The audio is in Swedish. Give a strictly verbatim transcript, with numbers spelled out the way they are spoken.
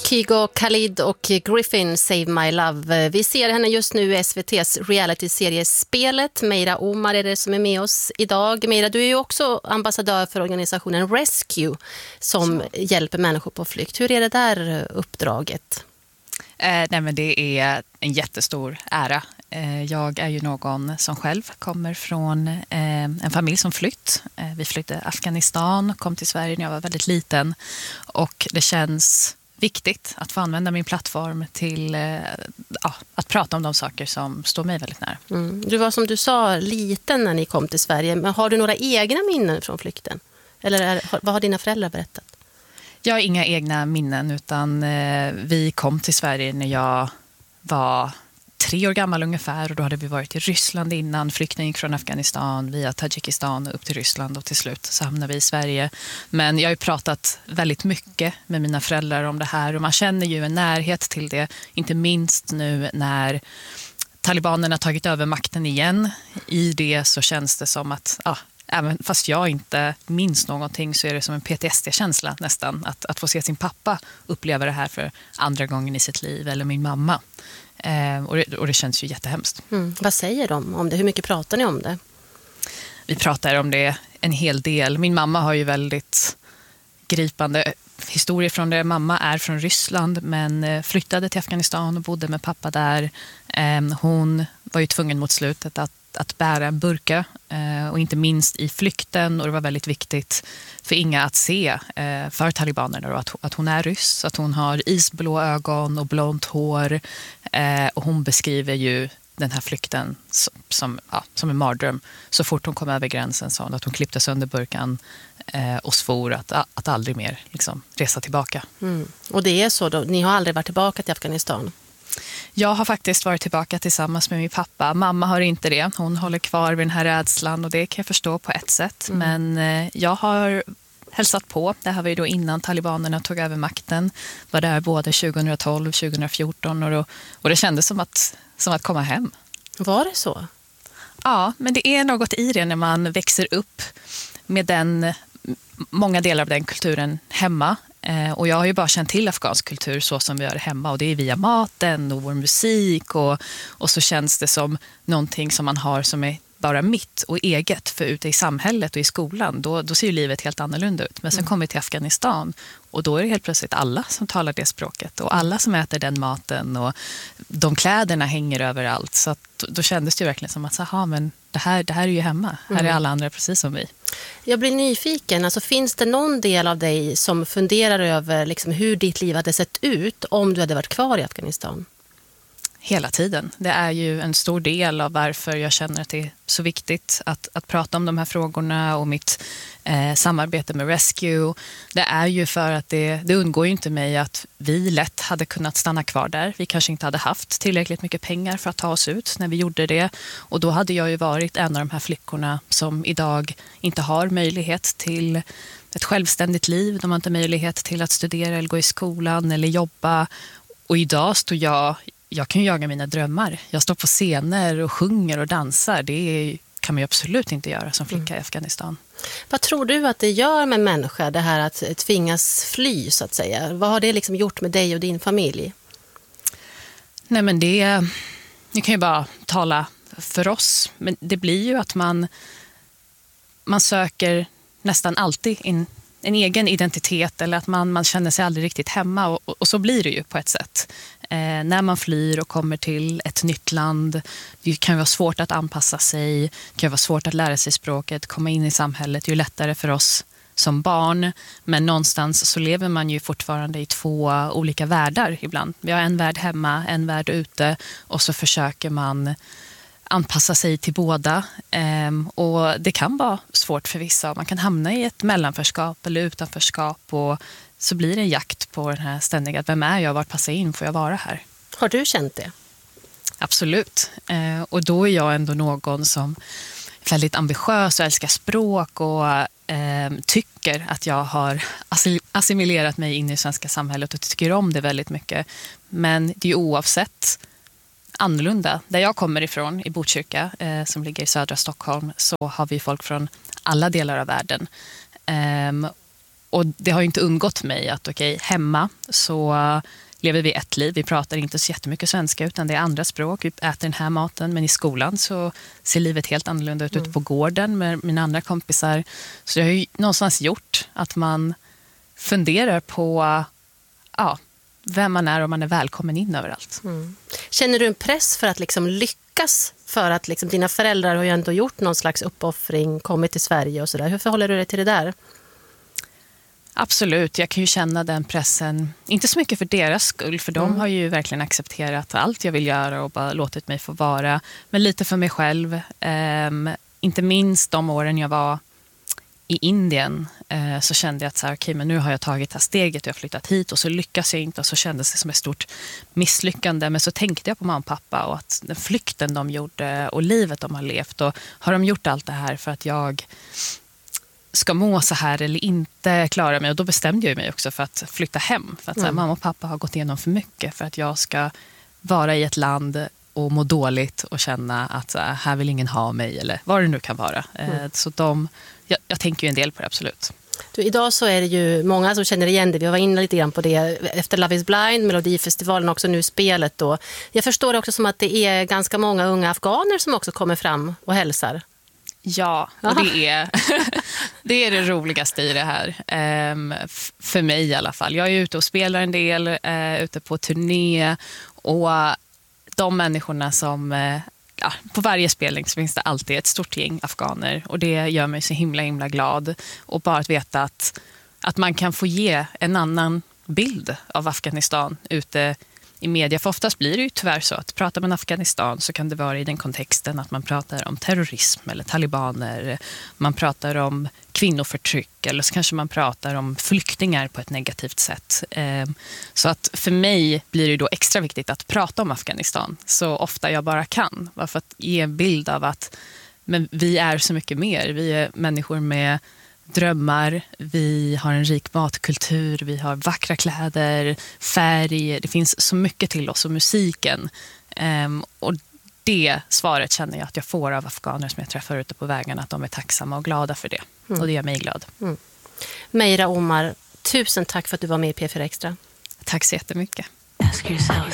Kygo Khalid och Griffin, Save My Love. Vi ser henne just nu i S V T:s reality-serie Spelet. Meira Omar är det som är med oss idag. Meira, du är ju också ambassadör för organisationen Rescue som Så. hjälper människor på flykt. Hur är det där uppdraget? Eh, nej men det är en jättestor ära. Eh, jag är ju någon som själv kommer från eh, en familj som flytt. Eh, vi flyttade Afghanistan, kom till Sverige när jag var väldigt liten. Och det känns viktigt att få använda min plattform till eh, ja, att prata om de saker som står mig väldigt nära. Mm. Du var som du sa liten när ni kom till Sverige. Men har du några egna minnen från flykten? Eller är, vad har dina föräldrar berättat? Jag har inga egna minnen utan eh, vi kom till Sverige när jag var tre år gammal ungefär och då hade vi varit i Ryssland innan. Flykten gick från Afghanistan via Tadzjikistan upp till Ryssland och till slut så hamnade vi i Sverige. Men jag har ju pratat väldigt mycket med mina föräldrar om det här och man känner ju en närhet till det. Inte minst nu när talibanerna tagit över makten igen. I det så känns det som att ja, även fast jag inte minns någonting så är det som en P T S D-känsla nästan. Att, att få se sin pappa uppleva det här för andra gången i sitt liv eller min mamma. Eh, och, det, och det känns ju jättehemskt. Mm. Vad säger de om det? Hur mycket pratar ni om det? Vi pratar om det en hel del. Min mamma har ju väldigt gripande historier från det. Mamma är från Ryssland men flyttade till Afghanistan och bodde med pappa där. Eh, hon var ju tvungen mot slutet att att bära en burka eh, och inte minst i flykten och det var väldigt viktigt för Inga att se eh, för talibanerna då, att, att hon är ryss, att hon har isblå ögon och blont hår eh, och hon beskriver ju den här flykten som, som, ja, som en mardröm. Så fort hon kom över gränsen sa hon att hon klippte sönder burkan eh, och svor att, att aldrig mer liksom, resa tillbaka. Mm. Och det är så då, ni har aldrig varit tillbaka till Afghanistan? Jag har faktiskt varit tillbaka tillsammans med min pappa. Mamma har inte det. Hon håller kvar vid den här rädslan och det kan jag förstå på ett sätt. Mm. Men eh, jag har hälsat på. Det här var ju då innan talibanerna tog över makten. Var där både tjugohundratolv och tjugohundrafjorton och, då, och det kändes som att, som att komma hem. Var det så? Ja, men det är något i det när man växer upp med den, många delar av den kulturen hemma. Och jag har ju bara känt till afghansk kultur så som vi gör hemma och det är via maten och vår musik och, och så känns det som någonting som man har som är bara mitt och eget för ute i samhället och i skolan. Då, då ser ju livet helt annorlunda ut. Men sen mm. kommer vi till Afghanistan och då är det helt plötsligt alla som talar det språket och alla som äter den maten och de kläderna hänger överallt. Så att, då kändes det ju verkligen som att aha, men det, här, det här är ju hemma. Mm. Här är alla andra precis som vi. Jag blir nyfiken. Alltså, finns det någon del av dig som funderar över liksom, hur ditt liv hade sett ut om du hade varit kvar i Afghanistan? Hela tiden. Det är ju en stor del av varför jag känner att det är så viktigt att, att prata om de här frågorna och mitt eh, samarbete med Rescue. Det är ju för att det, det undgår ju inte mig att vi lätt hade kunnat stanna kvar där. Vi kanske inte hade haft tillräckligt mycket pengar för att ta oss ut när vi gjorde det. Och då hade jag ju varit en av de här flickorna som idag inte har möjlighet till ett självständigt liv. De har inte möjlighet till att studera eller gå i skolan eller jobba. Och idag står jag... Jag kan ju jaga mina drömmar. Jag står på scener och sjunger och dansar. Det är, kan man ju absolut inte göra som flicka mm. i Afghanistan. Vad tror du att det gör med människor, det här att tvingas fly så att säga? Vad har det liksom gjort med dig och din familj? Nej men det... Nu kan ju bara tala för oss. Men det blir ju att man, man söker nästan alltid in en egen identitet eller att man, man känner sig aldrig riktigt hemma och, och så blir det ju på ett sätt. Eh, när man flyr och kommer till ett nytt land, det kan vara svårt att anpassa sig, det kan vara svårt att lära sig språket, komma in i samhället, det är ju lättare för oss som barn, men någonstans så lever man ju fortfarande i två olika världar ibland. Vi har en värld hemma, en värld ute och så försöker man anpassa sig till båda ehm, och det kan vara svårt för vissa. Man kan hamna i ett mellanförskap eller utanförskap och så blir det en jakt på den här ständiga, vem är jag, vart passar jag in, får jag vara här? Har du känt det? Absolut. Eh, och då är jag ändå någon som är väldigt ambitiös och älskar språk och eh, tycker att jag har assimilerat mig in i det svenska samhället och tycker om det väldigt mycket. Men det är ju oavsett annorlunda. Där jag kommer ifrån, i Botkyrka, eh, som ligger i södra Stockholm, så har vi folk från alla delar av världen. Eh, och det har ju inte undgått mig att okej, okay, hemma så lever vi ett liv. Vi pratar inte så jättemycket svenska utan det är andra språk. Vi äter den här maten, men i skolan så ser livet helt annorlunda ut mm. ute på gården med mina andra kompisar. Så det har ju någonstans gjort att man funderar på ja, vem man är och man är välkommen in överallt. Mm. Känner du en press för att liksom lyckas? För att liksom, dina föräldrar har ju ändå gjort någon slags uppoffring, kommit till Sverige och sådär. Hur förhåller du dig till det där? Absolut, jag kan ju känna den pressen, inte så mycket för deras skull, för de mm. har ju verkligen accepterat allt jag vill göra och bara låtit mig få vara, men lite för mig själv. Um, inte minst de åren jag var i Indien uh, så kände jag att så här, okay, men nu har jag tagit det här steget och jag har flyttat hit och så lyckas jag inte och så kändes det som ett stort misslyckande. Men så tänkte jag på mamma och pappa och att den flykten de gjorde och livet de har levt, och har de gjort allt det här för att jag ska må så här eller inte klara mig, och då bestämde jag mig också för att flytta hem, för att så här, mm. mamma och pappa har gått igenom för mycket för att jag ska vara i ett land och må dåligt och känna att så här, här vill ingen ha mig eller vad det nu kan vara. Mm. Så de, jag, jag tänker ju en del på det, absolut. Du, idag så är det ju många som känner igen det. Vi var inne lite grann på det efter Love is Blind, Melodifestivalen, också nu spelet då. Jag förstår det också som att det är ganska många unga afghaner som också kommer fram och hälsar. Ja, och det är, det är det roligaste i det här. Um, f- för mig i alla fall. Jag är ute och spelar en del, uh, ute på turné. Och de människorna som... Uh, ja, på varje spelning så finns det alltid ett stort gäng afghaner. Och det gör mig så himla, himla glad. Och bara att veta att, att man kan få ge en annan bild av Afghanistan ute i media. För oftast blir det ju tyvärr så att pratar man Afghanistan så kan det vara i den kontexten att man pratar om terrorism eller talibaner, man pratar om kvinnoförtryck eller så kanske man pratar om flyktingar på ett negativt sätt. Så att för mig blir det då extra viktigt att prata om Afghanistan så ofta jag bara kan. För att ge en bild av att men vi är så mycket mer. Vi är människor med drömmar, vi har en rik matkultur, vi har vackra kläder, färg, det finns så mycket till oss och musiken. Um, och det svaret känner jag att jag får av afghaner som jag träffar ute på vägarna, att de är tacksamma och glada för det. Mm. Och det gör mig glad. Mm. Meira Omar, tusen tack för att du var med i P fyra Extra. Tack så jättemycket. Ask yourself,